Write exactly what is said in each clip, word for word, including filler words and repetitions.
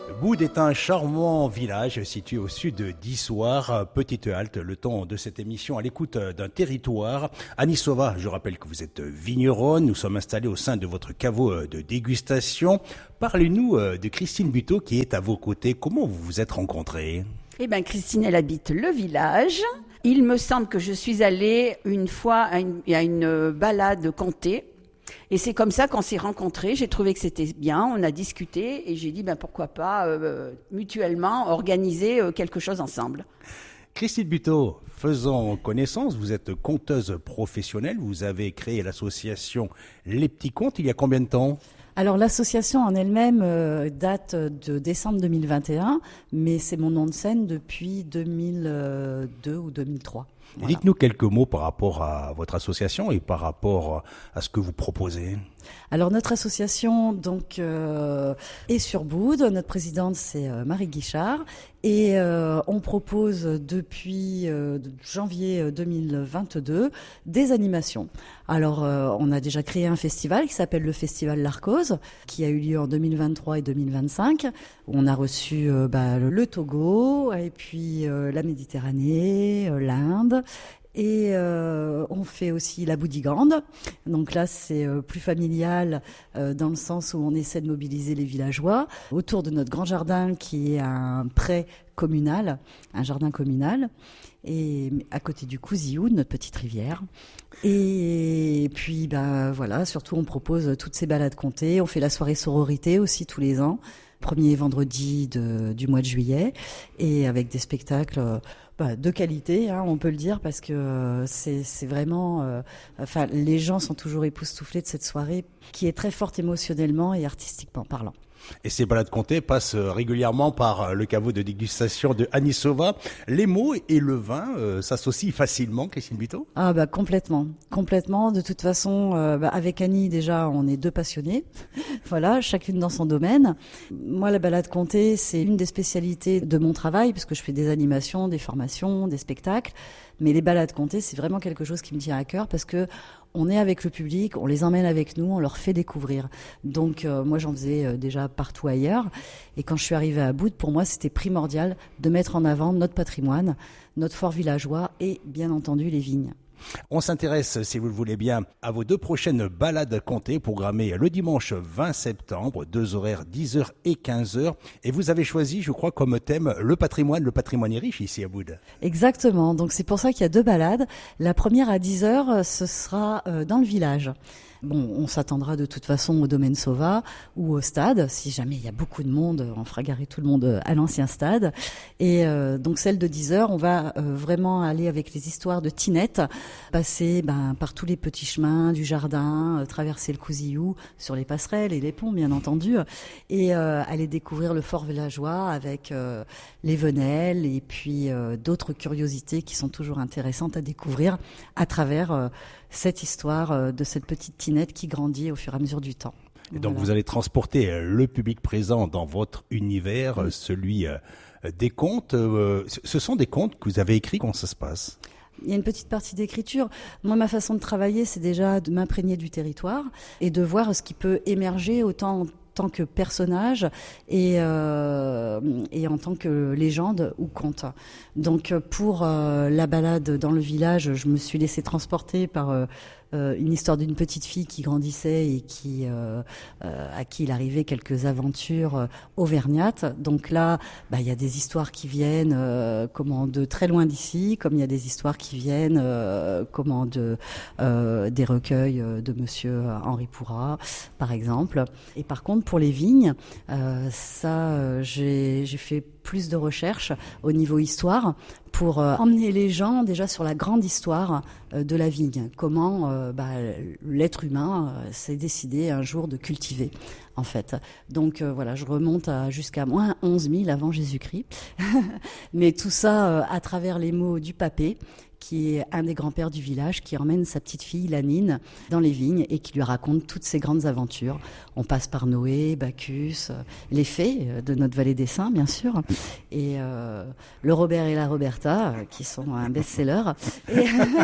Boude est un charmant village situé au sud d'Issoire. Petite halte, le temps de cette émission à l'écoute d'un territoire. Annie Sauva, je rappelle que vous êtes vigneronne. Nous sommes installés au sein de votre caveau de dégustation. Parlez-nous de Christine Buteau qui est à vos côtés. Comment vous vous êtes rencontrés ? Eh bien, Christine, elle habite le village. Il me semble que je suis allée une fois à une, à une balade comté. Et c'est comme ça qu'on s'est rencontrés. J'ai trouvé que c'était bien, on a discuté et j'ai dit ben pourquoi pas euh, mutuellement organiser euh, quelque chose ensemble. Christine Buteau, faisons connaissance. Vous êtes conteuse professionnelle. Vous avez créé l'association Les Petits Contes il y a combien de temps ? Alors l'association en elle-même euh, date de décembre deux mille vingt et un, mais c'est mon nom de scène depuis deux mille deux ou deux mille trois. Voilà. Dites-nous quelques mots par rapport à votre association et par rapport à ce que vous proposez. Alors notre association donc euh, est sur Boude. Notre présidente c'est euh, Marie Guichard et euh, on propose depuis euh, janvier deux mille vingt-deux des animations. Alors euh, on a déjà créé un festival qui s'appelle le Festival L'Arcose qui a eu lieu en deux mille vingt-trois et deux mille vingt-cinq. On a reçu euh, bah, le Togo et puis euh, la Méditerranée, euh, l'Inde. Et euh, on fait aussi la Boudigande. Donc là, c'est euh, plus familial euh, dans le sens où on essaie de mobiliser les villageois autour de notre grand jardin qui est un pré communal, un jardin communal, et à côté du Couzillou, notre petite rivière. Et puis, bah voilà, surtout on propose toutes ces balades comtées. On fait la soirée sororité aussi tous les ans, premier vendredi de, du mois de juillet, et avec des spectacles bah, de qualité, hein, on peut le dire, parce que euh, c'est, c'est vraiment... Euh, enfin, les gens sont toujours époustouflés de cette soirée qui est très forte émotionnellement et artistiquement parlant. Et ces balades comtées passent régulièrement par le caveau de dégustation de Annie Sauva. Les mots et le vin euh, s'associent facilement, Christine Buteau ? Ah bah complètement, complètement. De toute façon, euh, bah, avec Annie déjà, on est deux passionnés. Voilà, chacune dans son domaine. Moi, la balade comtée, c'est une des spécialités de mon travail, parce que je fais des animations, des formations, des spectacles. Mais les balades comtées, c'est vraiment quelque chose qui me tient à cœur, parce que on est avec le public, on les emmène avec nous, on leur fait découvrir. Donc euh, moi j'en faisais euh, déjà partout ailleurs. Et quand je suis arrivée à Boude, pour moi c'était primordial de mettre en avant notre patrimoine, notre fort villageois et bien entendu les vignes. On s'intéresse, si vous le voulez bien, à vos deux prochaines balades comtées programmées le dimanche vingt septembre, deux horaires dix heures et quinze heures. Et vous avez choisi, je crois, comme thème le patrimoine. Le patrimoine est riche ici à Boude. Exactement, donc c'est pour ça qu'il y a deux balades. La première à dix heures, ce sera dans le village. Bon, on s'attendra de toute façon au domaine Sauva ou au stade. Si jamais il y a beaucoup de monde, on fera garer tout le monde à l'ancien stade. Et euh, donc celle de dix heures, on va euh, vraiment aller avec les histoires de Tinette, passer ben, par tous les petits chemins du jardin, euh, traverser le Couzillou sur les passerelles et les ponts bien entendu, et euh, aller découvrir le fort villageois avec euh, les venelles et puis euh, d'autres curiosités qui sont toujours intéressantes à découvrir à travers euh, cette histoire euh, de cette petite Tinette qui grandit au fur et à mesure du temps. Et donc voilà. Vous allez transporter le public présent dans votre univers, oui. celui euh, des contes. Euh, ce sont des contes que vous avez écrits, comment ça se passe ? Il y a une petite partie d'écriture. Moi, ma façon de travailler, c'est déjà de m'imprégner du territoire et de voir ce qui peut émerger autant en tant que personnage et, euh, et en tant que légende ou conte. Donc pour euh, la balade dans le village, je me suis laissée transporter par euh, euh, une histoire d'une petite fille qui grandissait et qui euh, euh, à qui il arrivait quelques aventures euh, auvergnates. Donc là, bah, il y a des histoires qui viennent euh, comment de très loin d'ici, comme il y a des histoires qui viennent euh, comment de euh, des recueils de Monsieur Henri Pourrat, par exemple. Et par contre, pour les vignes, euh, ça, euh, j'ai, j'ai fait plus de recherches au niveau histoire pour euh, emmener les gens déjà sur la grande histoire euh, de la vigne. Comment euh, bah, l'être humain euh, s'est décidé un jour de cultiver, en fait. Donc euh, voilà, je remonte à jusqu'à moins onze mille avant Jésus-Christ. Mais tout ça euh, à travers les mots du papé, qui est un des grands-pères du village, qui emmène sa petite fille, Lanine, dans les vignes et qui lui raconte toutes ses grandes aventures. On passe par Noé, Bacchus, euh, les fées euh, de notre vallée des Saints, bien sûr, et euh, le Robert et la Roberta, euh, qui sont un best-seller. Et,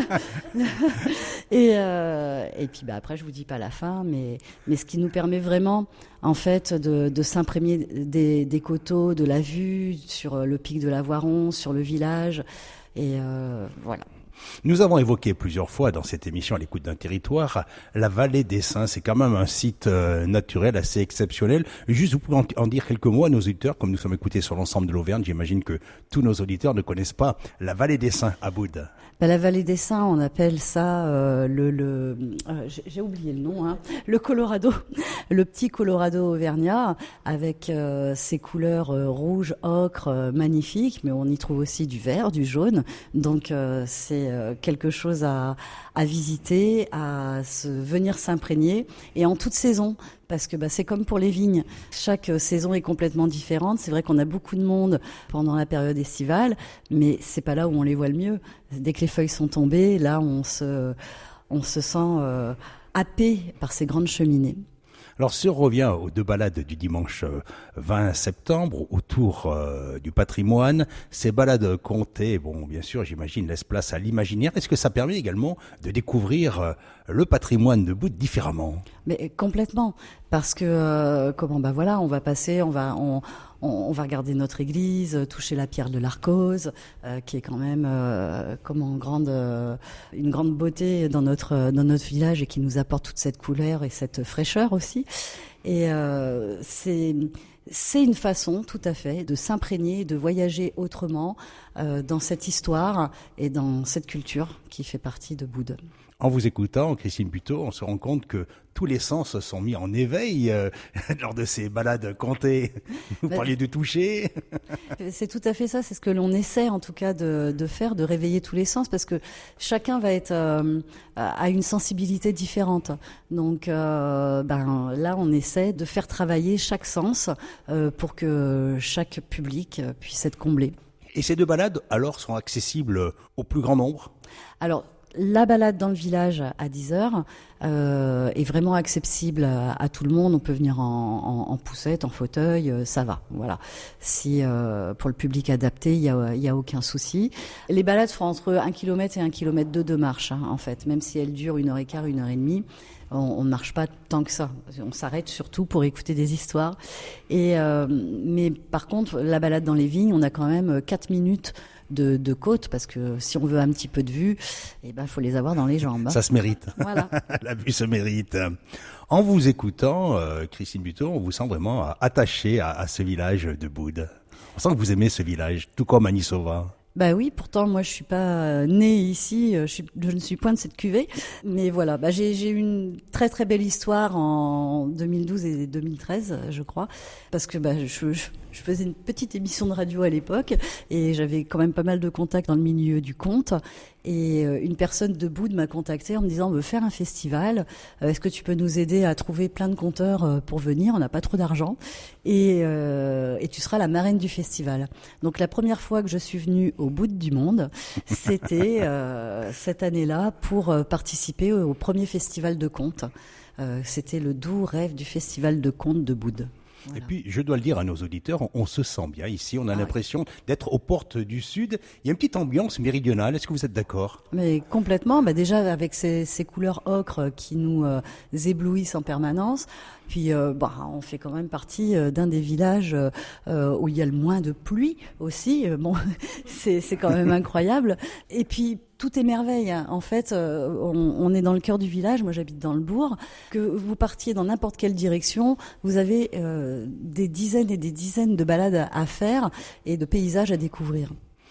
et, euh, et puis bah, après, je vous dis pas la fin, mais, mais ce qui nous permet vraiment, en fait, de, de s'imprégner des, des coteaux, de la vue sur le pic de la Voiron, sur le village. Et euh, voilà. Nous avons évoqué plusieurs fois dans cette émission à l'écoute d'un territoire la vallée des Saints. C'est quand même un site euh, naturel assez exceptionnel. Juste, vous pouvez en, en dire quelques mots à nos auditeurs, comme nous sommes écoutés sur l'ensemble de l'Auvergne. J'imagine que tous nos auditeurs ne connaissent pas la vallée des Saints à Boudes. Ben, la vallée des Saints, on appelle ça euh, le, le euh, j'ai, j'ai oublié le nom, hein, le Colorado, le petit Colorado auvergnat, avec euh, ses couleurs euh, rouge, ocre, euh, magnifiques, mais on y trouve aussi du vert, du jaune. Donc euh, c'est euh, quelque chose à, à visiter, à se, venir s'imprégner, et en toute saison. Parce que bah, c'est comme pour les vignes, chaque saison est complètement différente. C'est vrai qu'on a beaucoup de monde pendant la période estivale, mais c'est pas là où on les voit le mieux. Dès que les feuilles sont tombées, là on se, on se sent euh, happé par ces grandes cheminées. Alors, si on revient aux deux balades du dimanche vingt septembre autour euh, du patrimoine, ces balades comptées, bon, bien sûr, j'imagine, laissent place à l'imaginaire. Est-ce que ça permet également de découvrir euh, le patrimoine de Boudes différemment? Mais complètement, parce que euh, comment bah voilà, on va passer, on va on, on, on va regarder notre église, toucher la pierre de l'Arcose, euh, qui est quand même euh, comment grande euh, une grande beauté dans notre dans notre village et qui nous apporte toute cette couleur et cette fraîcheur aussi. Et euh, c'est c'est une façon, tout à fait, de s'imprégner, de voyager autrement euh, dans cette histoire et dans cette culture qui fait partie de Boudes. En vous écoutant, Christine Buteau, on se rend compte que tous les sens sont mis en éveil euh, lors de ces balades comptées. Vous bah, parliez de toucher. C'est tout à fait ça, c'est ce que l'on essaie en tout cas de, de faire, de réveiller tous les sens, parce que chacun va être euh, à une sensibilité différente. Donc euh, ben, là, on essaie de faire travailler chaque sens euh, pour que chaque public puisse être comblé. Et ces deux balades, alors, sont accessibles au plus grand nombre? Alors, la balade dans le village à dix heures euh, est vraiment accessible à, à tout le monde. On peut venir en, en, en poussette, en fauteuil, euh, ça va. Voilà. Si euh, pour le public adapté, il y a, il y a aucun souci. Les balades font entre un kilomètre et un kilomètre deux de marche, hein, en fait. Même si elles durent une heure et quart, une heure et demie, on ne marche pas tant que ça. On s'arrête surtout pour écouter des histoires. Et euh, mais par contre, la balade dans les vignes, on a quand même quatre minutes de, de côte, parce que si on veut un petit peu de vue, eh ben, faut les avoir dans les jambes. Hein. Ça se mérite. Voilà. La vue se mérite. En vous écoutant, euh, Christine Buteau, on vous sent vraiment attachée à, à ce village de Boudes. On sent que vous aimez ce village, tout comme Anisova. Bah oui, pourtant moi je suis pas née ici, je, suis, je ne suis point de cette cuvée, mais voilà, bah j'ai, j'ai eu une très très belle histoire en deux mille douze et deux mille treize, je crois, parce que bah je, je, je faisais une petite émission de radio à l'époque et j'avais quand même pas mal de contacts dans le milieu du conte. Et une personne de Boudes m'a contactée en me disant on veut faire un festival, est-ce que tu peux nous aider à trouver plein de conteurs pour venir, on n'a pas trop d'argent et, euh, et tu seras la marraine du festival. Donc la première fois que je suis venue au bout du monde, c'était euh, cette année-là pour participer au, au premier festival de contes. Euh, c'était le doux rêve du festival de contes de Boudes. Voilà. Et puis, je dois le dire à nos auditeurs, on, on se sent bien ici. On a ah l'impression oui. d'être aux portes du Sud. Il y a une petite ambiance méridionale. Est-ce que vous êtes d'accord? Mais complètement. Bah déjà, avec ces, ces couleurs ocre qui nous euh, éblouissent en permanence. Puis, euh, bah, on fait quand même partie euh, d'un des villages euh, où il y a le moins de pluie aussi. Bon, c'est, c'est quand même incroyable. Et puis, tout est merveille. En fait, euh, on, on est dans le cœur du village. Moi, j'habite dans le bourg. Que vous partiez dans n'importe quelle direction, vous avez euh, des dizaines et des dizaines de balades à faire et de paysages à découvrir.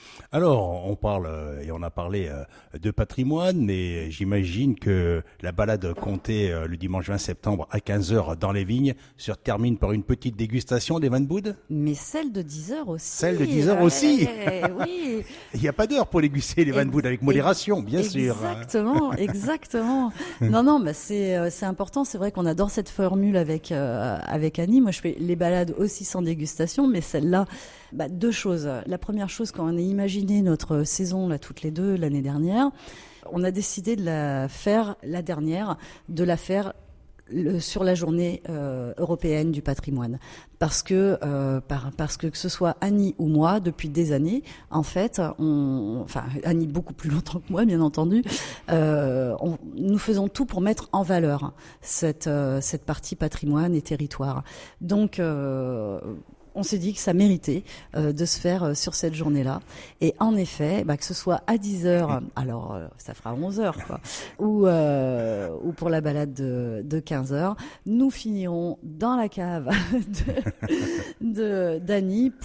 Alors, on parle, et on a parlé de patrimoine, mais j'imagine que la balade comptée le dimanche vingt septembre à quinze heures dans les vignes se termine par une petite dégustation des vins de Boudes. Mais celle de dix heures aussi. Celle de dix heures aussi. Ouais, oui. Il n'y a pas d'heure pour déguster les vins de Boudes, avec modération, bien sûr. Exactement, exactement. non, non, bah c'est c'est important. C'est vrai qu'on adore cette formule avec euh, avec Annie. Moi, je fais les balades aussi sans dégustation, mais celle-là, bah, deux choses. La première chose, quand on est imaginé notre saison là toutes les deux l'année dernière. On a décidé de la faire la dernière, de la faire le, sur la journée euh, européenne du patrimoine, parce que euh, par, parce que que ce soit Annie ou moi, depuis des années, en fait, on, enfin Annie beaucoup plus longtemps que moi, bien entendu, euh, on, nous faisons tout pour mettre en valeur cette euh, cette partie patrimoine et territoire. Donc euh, on s'est dit que ça méritait euh, de se faire euh, sur cette journée-là. Et en effet, bah, que ce soit à dix heures, alors euh, ça fera onze heures, quoi, ou, euh, ou pour la balade de, de quinze heures, nous finirons dans la cave de, de, d'Annie